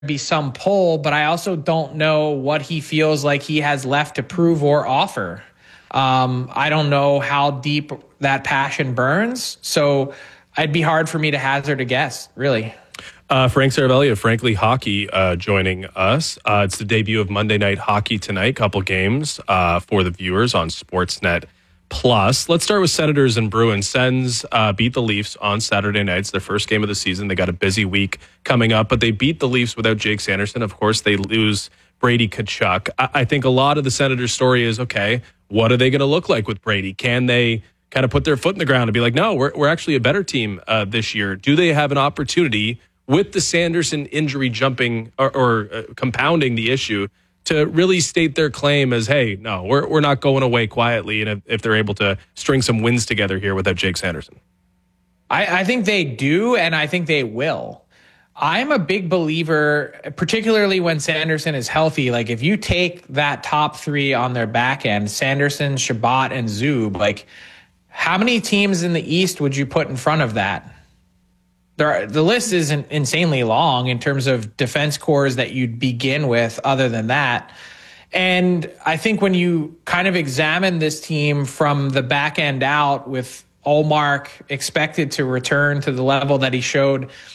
be some pull, but I also don't know what he feels like he has left to prove or offer. I don't know how deep that passion burns. So it'd be hard for me to hazard a guess, really. Frank Saravelli of Frankly Hockey joining us. It's the debut of Monday Night Hockey tonight. Couple games for the viewers on Sportsnet Plus. Let's start with Senators and Bruins. Sens beat the Leafs on Saturday night. It's their first game of the season. They got a busy week coming up, but they beat the Leafs without Jake Sanderson. Of course, they lose Brady Tkachuk. I think a lot of the Senators' story is, okay, what are they going to look like with Brady? Can they kind of put their foot in the ground and be like, no, we're actually a better team this year? Do they have an opportunity with the Sanderson injury jumping or compounding the issue to really state their claim as, hey, no, we're not going away quietly, and if they're able to string some wins together here without Jake Sanderson? I think they do, and I think they will. I'm a big believer, particularly when Sanderson is healthy. Like, if you take that top three on their back end, Sanderson, Shabbat, and Zub, like, how many teams in the East would you put in front of that? The list isn't insanely long in terms of defense cores that you'd begin with other than that. And I think when you kind of examine this team from the back end out, with Ullmark expected to return to the level that he showed